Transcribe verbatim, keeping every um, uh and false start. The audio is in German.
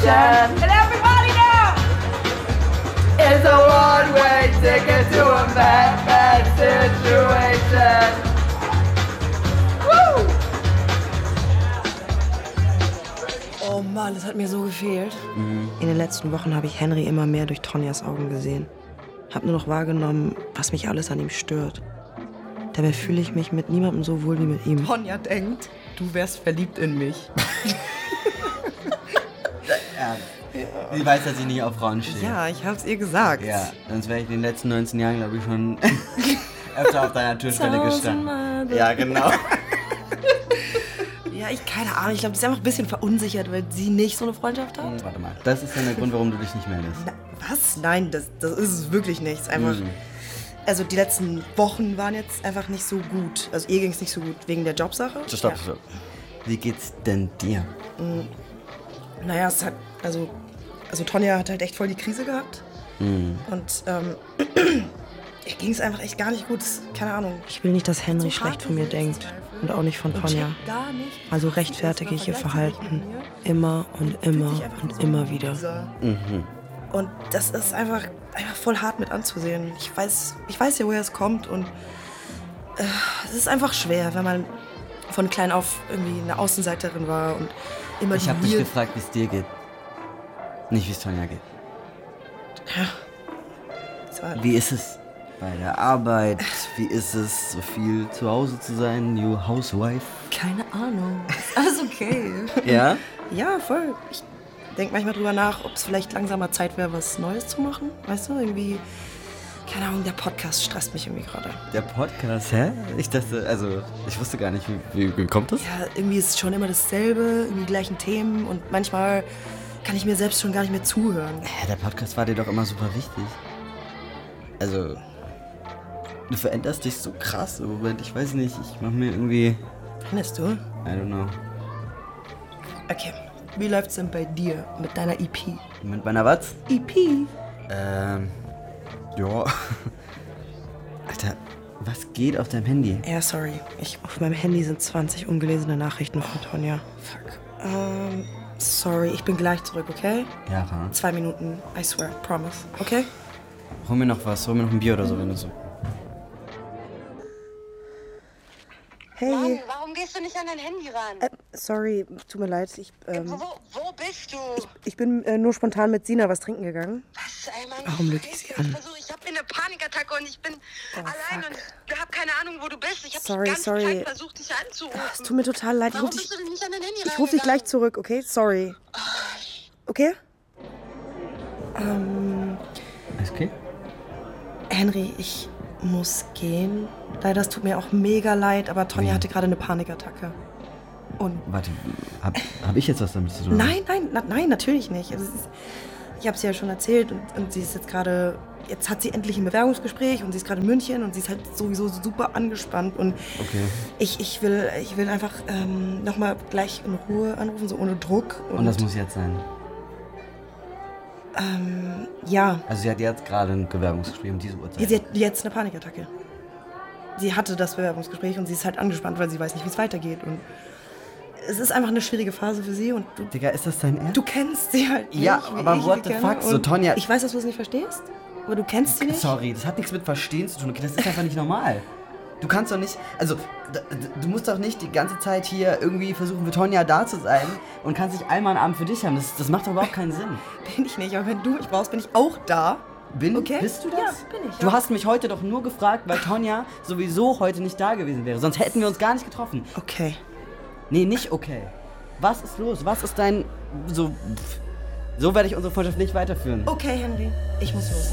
And everybody now is a one-way ticket to a bad, bad situation. Woo! Oh Mann, das hat mir so gefehlt. Mhm. In den letzten Wochen habe ich Henry immer mehr durch Tonjas Augen gesehen. Hab nur noch wahrgenommen, was mich alles an ihm stört. Dabei fühle ich mich mit niemandem so wohl wie mit ihm. Tonja denkt, du wärst verliebt in mich. Ja. Sie weiß, dass ich nicht auf Frauen stehe. Ja, ich hab's ihr gesagt. Ja, sonst wäre ich in den letzten neunzehn Jahren, glaube ich, schon öfter auf deiner Türschwelle gestanden. Ja, genau. Ja, ich keine Ahnung. Ich glaube, sie ist einfach ein bisschen verunsichert, weil sie nicht so eine Freundschaft hat. Hm, warte mal, das ist dann der Grund, warum du dich nicht meldest. Na, was? Nein, das, das ist es wirklich nicht. Es ist einfach... Mhm. Also die letzten Wochen waren jetzt einfach nicht so gut. Also ihr ging es nicht so gut wegen der Jobsache. Stopp, ja. stopp. Wie geht's denn dir? Mhm. Naja, es hat, also, also Tonja hat halt echt voll die Krise gehabt. Mhm. Und ähm, ihr ging es einfach echt gar nicht gut. Keine Ahnung. Ich will nicht, dass Henry schlecht von mir denkt. Und auch nicht von Tonja. Also rechtfertige ich ihr Verhalten. Immer und immer und immer wieder. Mhm. Und das ist einfach, einfach voll hart mit anzusehen. Ich weiß, ich weiß ja, woher es kommt. Und äh, es ist einfach schwer, wenn man von klein auf irgendwie eine Außenseiterin war und immer Ich die habe dich Weird- gefragt, wie es dir geht. Nicht, wie es Tonja geht. Ja. Das war- Wie ist es bei der Arbeit? Wie ist es, so viel zu Hause zu sein? New Housewife? Keine Ahnung. Ist alles okay. Ja? Ja, voll. Ich denke manchmal drüber nach, ob es vielleicht langsamer Zeit wäre, was Neues zu machen. Weißt du, irgendwie, keine Ahnung, der Podcast stresst mich irgendwie gerade. Der Podcast, hä? Ich dachte, also, ich wusste gar nicht, wie, wie kommt das? Ja, irgendwie ist es schon immer dasselbe, irgendwie die gleichen Themen und manchmal kann ich mir selbst schon gar nicht mehr zuhören. Hä, der Podcast war dir doch immer super wichtig. Also, du veränderst dich so krass im Moment. Ich weiß nicht, ich mach mir irgendwie... Findest du? I don't know. Okay, wie läuft's denn bei dir mit deiner E P? Mit meiner was? E P? Ähm, ja. Alter, was geht auf deinem Handy? Ja, sorry. Ich, auf meinem Handy sind zwanzig ungelesene Nachrichten von Tonja. Fuck. Ähm, sorry, ich bin gleich zurück, okay? Ja, Ra. Zwei Minuten, I swear, promise, okay? Hol mir noch was, hol mir noch ein Bier oder so, wenn du so... Hey. Mann, warum gehst du nicht an dein Handy ran? Äh, sorry, tut mir leid. Ich, ähm, wo, wo bist du? ich bin äh, nur spontan mit Sina was trinken gegangen. Was, ey, Mann, Warum lüge ich sie an? Ich, versuch, ich hab eine Panikattacke und ich bin Oh, allein fuck. und ich hab keine Ahnung, wo du bist. Ich hab Sorry, die ganze sorry. Zeit versucht, dich anzurufen. Es tut mir total leid. Ich Warum ruf dich, bist du denn nicht an dein Handy ich ruf dich gleich rangegangen? zurück, okay? Sorry. Okay? Ähm, Alles okay? Henry, ich muss gehen. Leider, es tut mir auch mega leid, aber Tonja Wie? hatte gerade eine Panikattacke. Und Warte, hab, hab ich jetzt was damit zu tun? nein, nein, na, nein, natürlich nicht. Also, es ist, ich habe es ja schon erzählt und, und sie ist jetzt gerade, jetzt hat sie endlich ein Bewerbungsgespräch und sie ist gerade in München und sie ist halt sowieso super angespannt und Okay. ich, ich, will, ich will einfach ähm, nochmal gleich in Ruhe anrufen, so ohne Druck. Und das muss jetzt sein? Ähm, ja. Also sie hat jetzt gerade ein Bewerbungsgespräch um diese Uhrzeit? Sie hat jetzt eine Panikattacke. Sie hatte das Bewerbungsgespräch und sie ist halt angespannt, weil sie weiß nicht, wie es weitergeht. Und es ist einfach eine schwierige Phase für sie und du, Digga, ist das dein Ernst? du kennst sie halt Ja, nicht, wie aber ich what sie the kenne. fuck, so Und Tonja- Ich weiß, dass du es nicht verstehst, aber du kennst sie nicht. Sorry, das hat nichts mit Verstehen zu tun. Okay, das ist einfach nicht normal. Du kannst doch nicht, also, d- d- du musst doch nicht die ganze Zeit hier irgendwie versuchen, für Tonja da zu sein und kannst nicht einmal einen Abend für dich haben. Das, das macht doch überhaupt keinen Sinn. Bin ich nicht, aber wenn du mich brauchst, bin ich auch da. Bin, Okay. Bist du das? Ja, bin ich, Du ja. hast mich heute doch nur gefragt, weil Tonja sowieso heute nicht da gewesen wäre. Sonst hätten wir uns gar nicht getroffen. Okay. Nee, nicht okay. Was ist los? Was ist dein... So... So werde ich unsere Freundschaft nicht weiterführen. Okay, Henry, ich muss los.